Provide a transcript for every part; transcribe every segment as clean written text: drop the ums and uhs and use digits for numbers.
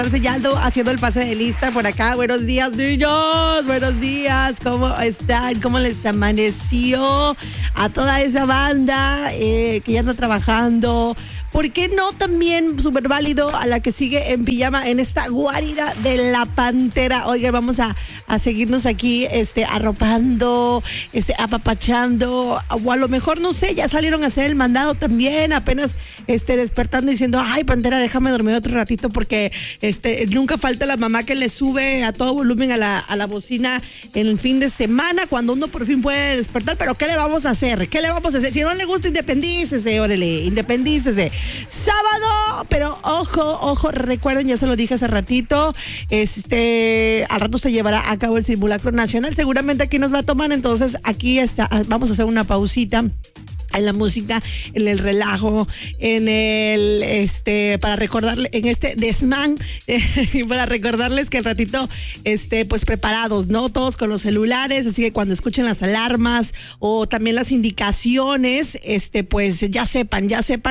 Yaldo haciendo el pase de lista por acá. Buenos días, niños. Buenos días. ¿Cómo están? ¿Cómo les amaneció a toda esa banda que ya está trabajando? ¿Por qué no también súper válido a la que sigue en pijama en esta guarida de la Pantera? Oigan, vamos a seguirnos aquí arropando, apapachando, o a lo mejor, no sé, ya salieron a hacer el mandado también, apenas despertando diciendo, ay, Pantera, déjame dormir otro ratito, porque nunca falta la mamá que le sube a todo volumen a la bocina en el fin de semana, cuando uno por fin puede despertar. Pero ¿qué le vamos a hacer? ¿Qué le vamos a hacer? Si no le gusta, independícese, órale, independícese. Sábado, pero ojo, recuerden, ya se lo dije hace ratito, al rato se llevará a cabo el simulacro nacional, seguramente aquí nos va a tomar, entonces aquí vamos a hacer una pausita en la música, en el relajo, en el para recordarle, en este desmán, para recordarles que al ratito pues preparados, ¿no? Todos con los celulares, así que cuando escuchen las alarmas o también las indicaciones, pues ya sepan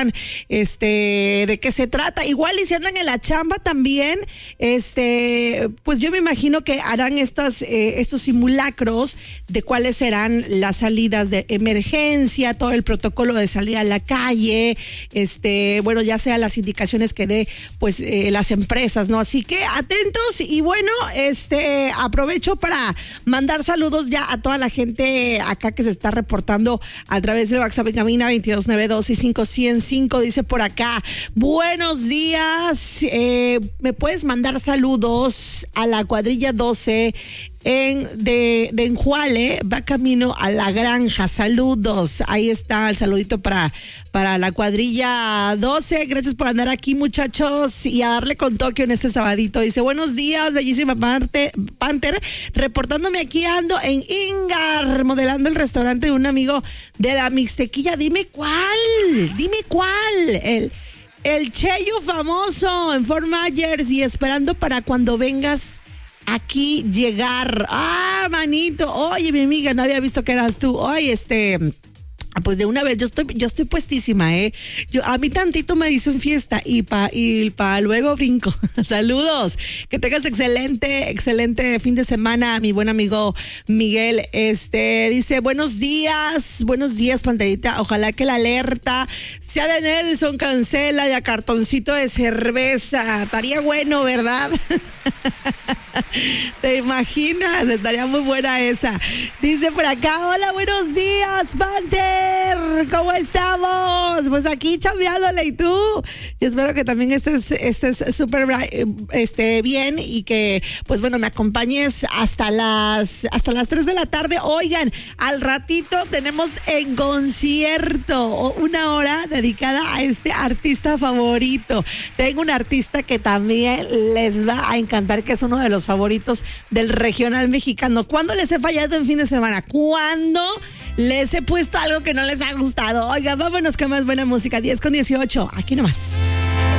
de qué se trata. Igual, y si andan en la chamba también, pues yo me imagino que harán estos simulacros de cuáles serán las salidas de emergencia, todo el protocolo de salir a la calle, bueno, ya sea las indicaciones que dé pues las empresas, ¿no? Así que atentos. Y bueno, aprovecho para mandar saludos ya a toda la gente acá que se está reportando a través del WhatsApp en cabina 2292-65105. Dice por acá, buenos días, me puedes mandar saludos a la cuadrilla 12 de Enjuale, va camino a la granja. Saludos, ahí está el saludito para la cuadrilla 12. Gracias por andar aquí, muchachos, y a darle con Tokio en este sabadito. Dice, buenos días, bellísima Panther, reportándome aquí, ando en Ingar, modelando el restaurante de un amigo de la Mixtequilla. Dime cuál, el Cheyo famoso en Fort Myers, y esperando para cuando vengas aquí llegar. Ah, manito, oye, mi amiga, no había visto que eras tú. Oye, pues de una vez, yo estoy puestísima, a mí tantito me dicen fiesta y pa luego brinco. Saludos, que tengas excelente fin de semana, mi buen amigo Miguel. Dice, buenos días, Panterita, ojalá que la alerta sea de Nelson Cancela, de a cartoncito de cerveza, estaría bueno, ¿verdad? ¿Te imaginas? Estaría muy buena esa. Dice por acá, hola, buenos días, Panther, ¿cómo estamos? Pues aquí chambeándole, ¿y tú? Yo espero que también estés súper bien, y que, pues bueno, me acompañes hasta las 3 de la tarde. Oigan, al ratito tenemos en concierto una hora dedicada a este artista favorito. Tengo un artista que también les va a encantar, que es uno de los favoritos del regional mexicano. ¿Cuándo les he fallado en fin de semana? ¿Cuándo les he puesto algo que no les ha gustado? Oiga, vámonos con más buena música. 10:18, aquí nomás.